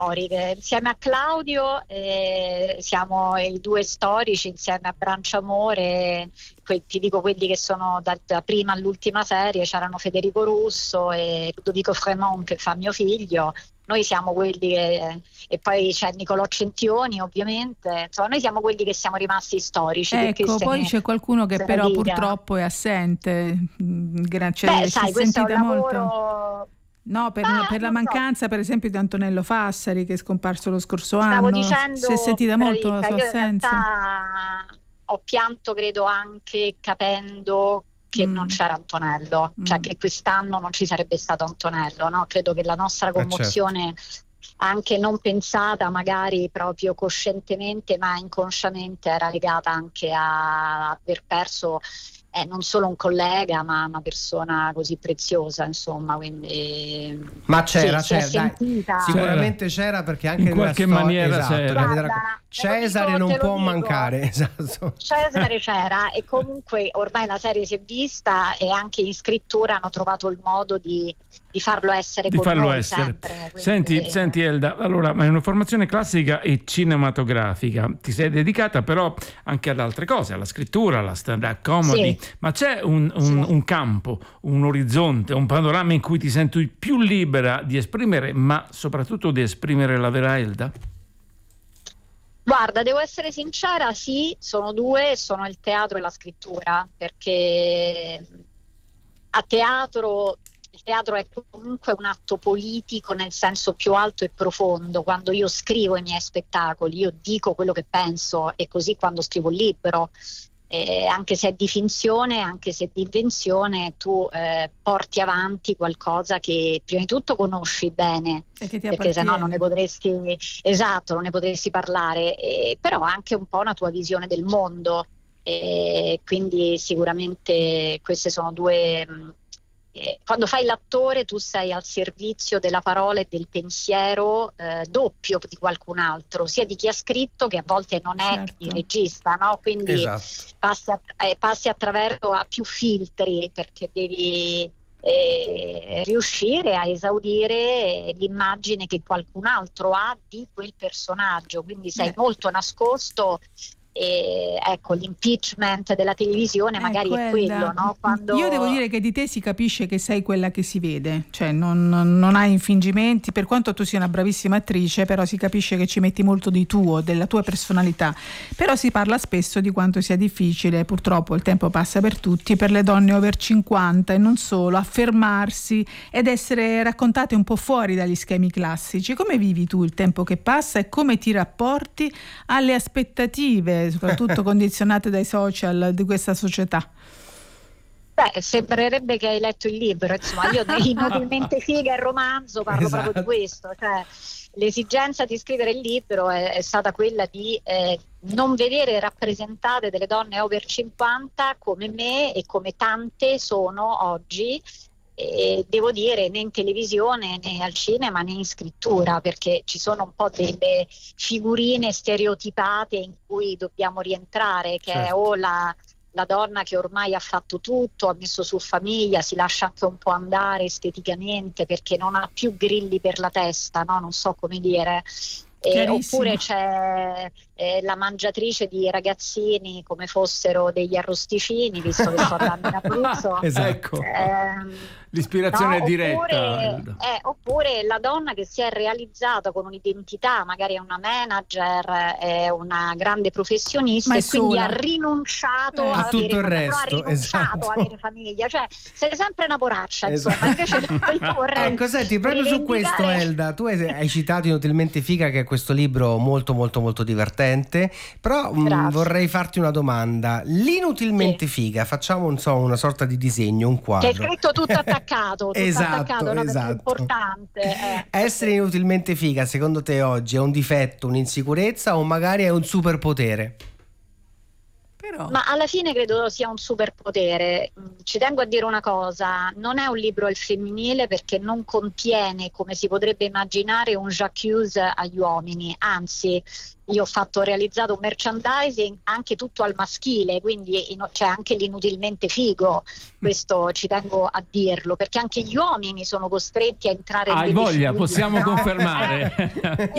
storiche. Insieme a Claudio siamo i due storici, insieme a Branciamore, ti dico quelli che sono da prima all'ultima serie, c'erano Federico Russo e Ludovico Fremont che fa mio figlio. Noi siamo quelli e poi c'è Nicolò Centioni ovviamente, insomma noi siamo quelli che siamo rimasti storici. Ecco, poi c'è qualcuno che però purtroppo è assente, sai, questo è un lavoro... No, per la mancanza per esempio di Antonello Fassari che è scomparso lo scorso anno. Dicendo, si è sentita molto la sua assenza. In realtà ho pianto credo anche capendo che non c'era Antonello, cioè che quest'anno non ci sarebbe stato Antonello, no? Credo che la nostra commozione, anche non pensata magari proprio coscientemente ma inconsciamente, era legata anche a aver perso non solo un collega ma una persona così preziosa, insomma, quindi ma c'era dai, sicuramente c'era, perché anche in qualche maniera c'era. Guarda, Cesare non può mancare, esatto. Cesare c'era e comunque ormai la serie si è vista e anche in scrittura hanno trovato il modo di farlo essere sempre. Quindi... Senti Elda, allora, ma è una formazione classica e cinematografica, ti sei dedicata però anche ad altre cose, alla scrittura, alla stand-up comedy, ma c'è un campo, un orizzonte, un panorama in cui ti senti più libera di esprimere, ma soprattutto di esprimere la vera Elda? Guarda, devo essere sincera, sì, sono due, sono il teatro e la scrittura, perché a teatro... Il teatro è comunque un atto politico nel senso più alto e profondo. Quando io scrivo i miei spettacoli, io dico quello che penso, e così quando scrivo un libro, anche se è di finzione, anche se è di invenzione, tu porti avanti qualcosa che prima di tutto conosci bene, perché sennò non ne potresti, non ne potresti parlare, però anche un po' una tua visione del mondo, quindi sicuramente queste sono due... Quando fai l'attore tu sei al servizio della parola e del pensiero doppio di qualcun altro, sia di chi ha scritto che a volte non è il regista, no? Quindi passi attraverso a più filtri, perché devi riuscire a esaudire l'immagine che qualcun altro ha di quel personaggio, quindi sei molto nascosto. E ecco, l'impeachment della televisione magari è quello, no? Quando... Io devo dire che di te si capisce che sei quella che si vede, cioè non hai infingimenti, per quanto tu sia una bravissima attrice, però si capisce che ci metti molto di tuo, della tua personalità. Però si parla spesso di quanto sia difficile, purtroppo il tempo passa per tutti, per le donne over 50 e non solo, affermarsi ed essere raccontate un po' fuori dagli schemi classici. Come vivi tu il tempo che passa e come ti rapporti alle aspettative, soprattutto condizionate dai social di questa società? Sembrerebbe che hai letto il libro, insomma. Io Inutilmente figa, il romanzo, parlo proprio di questo, cioè l'esigenza di scrivere il libro è stata quella di non vedere rappresentate delle donne over 50 come me e come tante sono oggi. E devo dire, né in televisione né al cinema né in scrittura, perché ci sono un po' delle figurine stereotipate in cui dobbiamo rientrare, che è o la donna che ormai ha fatto tutto, ha messo su famiglia, si lascia anche un po' andare esteticamente perché non ha più grilli per la testa, no? Non so come dire. Oppure c'è la mangiatrice di ragazzini come fossero degli arrosticini, visto che sto andando in Abruzzo. Esatto. L'ispirazione è diretta. Oppure la donna che si è realizzata con un'identità, magari è una manager, è una grande professionista e quindi ha rinunciato a tutto il resto, a avere famiglia, cioè sei sempre una poraccia, insomma. Invece io vorrei senti, proprio su questo, Elda, tu hai citato Inutilmente figa, che è questo libro molto molto molto divertente, però vorrei farti una domanda. L'Inutilmente figa, facciamo una sorta di disegno, un quadro che è scritto tutto attaccato, esatto. È importante. Essere inutilmente figa, secondo te oggi è un difetto, un'insicurezza o magari è un superpotere? Ma alla fine credo sia un superpotere. Ci tengo a dire una cosa: non è un libro al femminile, perché non contiene, come si potrebbe immaginare, un j'accuse agli uomini, anzi io ho realizzato un merchandising anche tutto al maschile, quindi c'è anche l'inutilmente figo, questo ci tengo a dirlo, perché anche gli uomini sono costretti a entrare in voglia, figure, possiamo confermare.